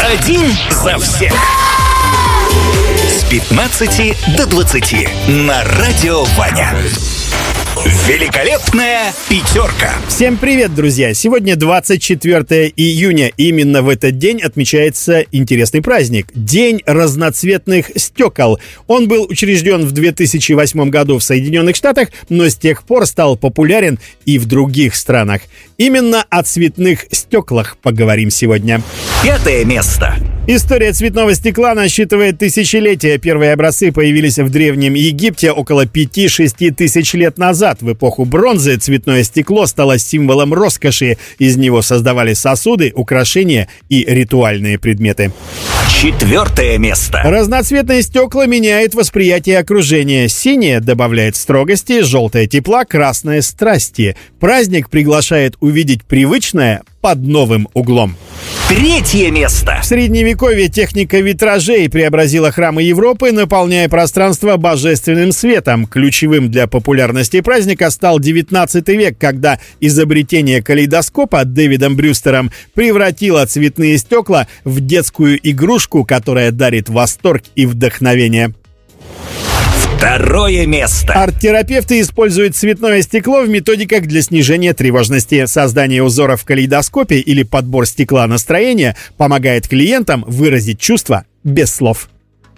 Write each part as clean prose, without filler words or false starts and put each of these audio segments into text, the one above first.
Один за всех. С 15 до 20 на Радио Ваня. Великолепная пятерка. Всем привет, друзья! Сегодня 24 июня. Именно в этот день отмечается интересный праздник – День разноцветных стекол. Он был учрежден в 2008 году в Соединенных Штатах, но с тех пор стал популярен и в других странах. Именно о цветных стеклах поговорим сегодня. 5 место. История цветного стекла насчитывает тысячелетия. Первые образцы появились в Древнем Египте около 5-6 тысяч лет назад. В эпоху бронзы цветное стекло стало символом роскоши. Из него создавали сосуды, украшения и ритуальные предметы. 4 место. Разноцветные стекла меняют восприятие окружения. Синее добавляет строгости, желтое тепла, красное страсти. Праздник приглашает увидеть привычное под новым углом. 3 место. В Средневековье техника витражей преобразила храмы Европы, наполняя пространство божественным светом. Ключевым для популярности праздника стал 19 век, когда изобретение калейдоскопа Дэвидом Брюстером превратило цветные стекла в детскую игрушку, которая дарит восторг и вдохновение. 2 место. Арт-терапевты используют цветное стекло в методиках для снижения тревожности. Создание узоров в калейдоскопе или подбор стекла настроения помогает клиентам выразить чувства без слов.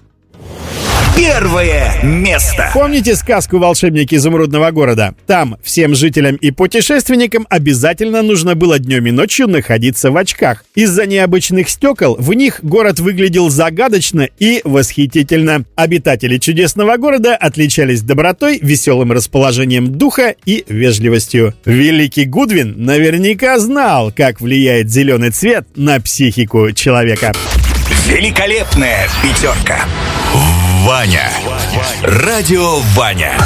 1 место. Помните сказку «Волшебник изумрудного города»? Там всем жителям и путешественникам обязательно нужно было днем и ночью находиться в очках. Из-за необычных стекол в них город выглядел загадочно и восхитительно. Обитатели чудесного города отличались добротой, веселым расположением духа и вежливостью. Великий Гудвин наверняка знал, как влияет зеленый цвет на психику человека. Великолепная пятерка. Ваня. Радио Ваня.